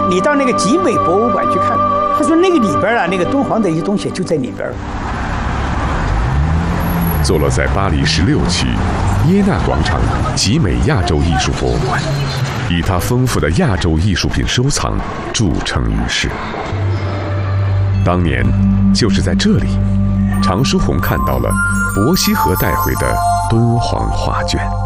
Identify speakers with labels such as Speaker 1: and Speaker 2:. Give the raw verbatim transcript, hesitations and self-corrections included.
Speaker 1: 你到那个集美博物馆去看，他说那个里边啊，那个敦煌的一些东西就在里边。
Speaker 2: 坐落在巴黎十六区耶纳广场集美亚洲艺术博物馆，以它丰富的亚洲艺术品收藏著称于世。当年就是在这里，常书鸿看到了伯希和带回的敦煌画卷。